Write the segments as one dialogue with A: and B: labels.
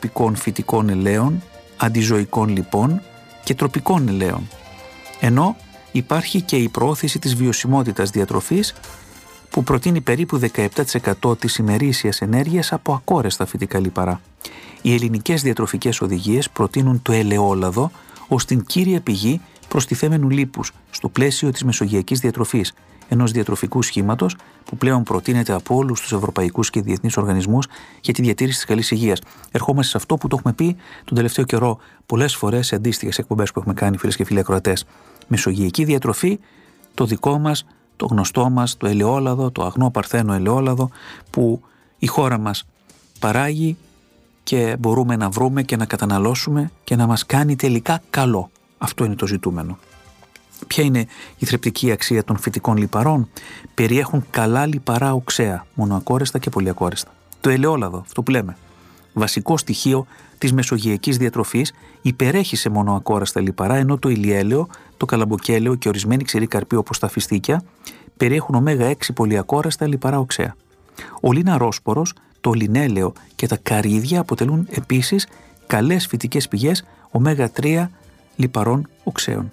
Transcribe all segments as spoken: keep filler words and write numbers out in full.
A: τοπικών φυτικών ελαίων, αντιζωικών λιπών και τροπικών ελαίων. Ενώ υπάρχει και η προώθηση της βιωσιμότητας διατροφής που προτείνει περίπου δεκαεπτά τοις εκατό της ημερήσιας ενέργειας από ακόρεστα φυτικά λιπαρά. Οι ελληνικές διατροφικές οδηγίες προτείνουν το ελαιόλαδο ως την κύρια πηγή προστιθέμενου λίπους στο πλαίσιο της μεσογειακής διατροφής, ενός διατροφικού σχήματος που πλέον προτείνεται από όλους τους ευρωπαϊκούς και διεθνείς οργανισμούς για τη διατήρηση της καλής υγείας. Ερχόμαστε σε αυτό που το έχουμε πει τον τελευταίο καιρό πολλές φορές σε αντίστοιχες εκπομπές που έχουμε κάνει, φίλες και φίλοι ακροατές. Μεσογειακή διατροφή, το δικό μας, το γνωστό μας, το ελαιόλαδο, το αγνό παρθένο ελαιόλαδο που η χώρα μας παράγει και μπορούμε να βρούμε και να καταναλώσουμε και να μας κάνει τελικά καλό. Αυτό είναι το ζητούμενο. Ποια είναι η θρεπτική αξία των φυτικών λιπαρών? Περιέχουν καλά λιπαρά οξέα, μονοακόρεστα και πολυακόρεστα. Το ελαιόλαδο, αυτό που λέμε, βασικό στοιχείο της μεσογειακής διατροφής, υπερέχει σε μονοακόρεστα λιπαρά, ενώ το ηλιέλαιο, το καλαμποκέλαιο και ορισμένοι ξηροί καρποί όπως τα φιστίκια περιέχουν ωμέγα έξι πολυακόρεστα λιπαρά οξέα. Ο λιναρόσπορος, το λινέλαιο και τα καρύδια αποτελούν επίσης καλές φυτικές πηγές ωμέγα τρία λιπαρών οξέων.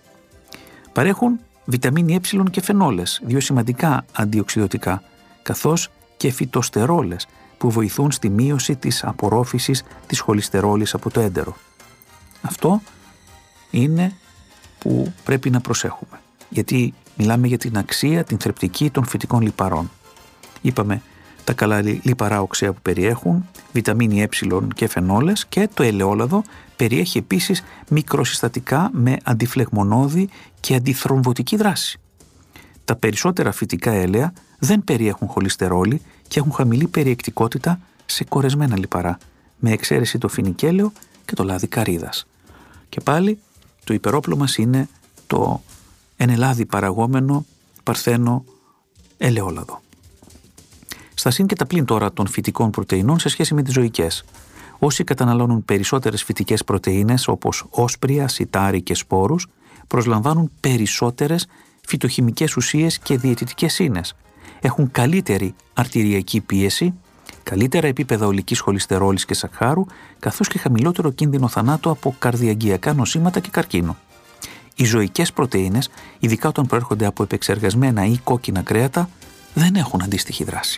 A: Παρέχουν βιταμίνη Ε και φενόλες, δύο σημαντικά αντιοξυδωτικά, καθώς και φυτοστερόλες που βοηθούν στη μείωση της απορρόφησης της χολυστερόλης από το έντερο. Αυτό είναι που πρέπει να προσέχουμε, γιατί μιλάμε για την αξία, την θρεπτική των φυτικών λιπαρών. Είπαμε τα καλά λιπαρά οξέα που περιέχουν, βιταμίνη Ε και φενόλες, και το ελαιόλαδο περιέχει επίσης μικροσυστατικά με αντιφλεγμονώδη και αντιθρομβωτική δράση. Τα περισσότερα φυτικά έλαια δεν περιέχουν χολυστερόλη και έχουν χαμηλή περιεκτικότητα σε κορεσμένα λιπαρά, με εξαίρεση το φινικέλαιο και το λάδι καρύδας. Και πάλι το υπερόπλο μας είναι το εν ελάδι παραγόμενο παρθένο ελαιόλαδο. Στα συν και τα πλήν τώρα των φυτικών πρωτεϊνών σε σχέση με τις ζωικές. Όσοι καταναλώνουν περισσότερες φυτικές πρωτεΐνες όπως όσπρια, σιτάρι και σπόρους, προσλαμβάνουν περισσότερες φυτοχημικές ουσίες και διαιτητικές ίνες. Έχουν καλύτερη αρτηριακή πίεση, καλύτερα επίπεδα ολικής χολυστερόλης και σακχάρου, καθώς και χαμηλότερο κίνδυνο θανάτου από καρδιαγγειακά νοσήματα και καρκίνο. Οι ζωικές πρωτεΐνες, ειδικά όταν προέρχονται από επεξεργασμένα ή κόκκινα κρέατα, δεν έχουν αντίστοιχη δράση.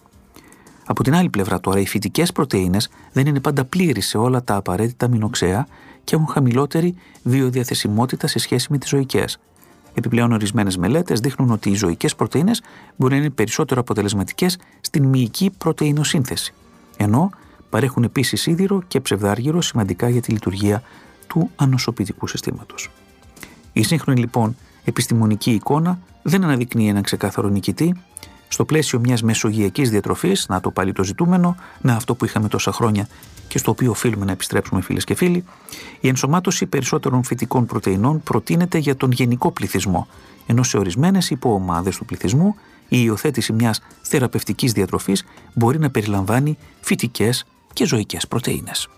A: Από την άλλη πλευρά τώρα, οι φυτικές πρωτεΐνες δεν είναι πάντα πλήρεις σε όλα τα απαραίτητα αμινοξέα και έχουν χαμηλότερη βιοδιαθεσιμότητα σε σχέση με τις ζωικές. Επιπλέον, ορισμένες μελέτες δείχνουν ότι οι ζωικές πρωτεΐνες μπορεί να είναι περισσότερο αποτελεσματικές στην μυϊκή πρωτεϊνοσύνθεση, ενώ παρέχουν επίσης σίδηρο και ψευδάργυρο σημαντικά για τη λειτουργία του ανοσοποιητικού συστήματος. Η σύγχρονη λοιπόν επιστημονική εικόνα δεν αναδεικνύει έναν ξεκάθαρο νικητή. Στο πλαίσιο μιας μεσογειακής διατροφής, να το πάλι το ζητούμενο, να αυτό που είχαμε τόσα χρόνια και στο οποίο οφείλουμε να επιστρέψουμε, φίλες και φίλοι, η ενσωμάτωση περισσότερων φυτικών πρωτεϊνών προτείνεται για τον γενικό πληθυσμό, ενώ σε ορισμένες υποομάδες του πληθυσμού η υιοθέτηση μιας θεραπευτικής διατροφής μπορεί να περιλαμβάνει φυτικές και ζωικές πρωτεΐνες.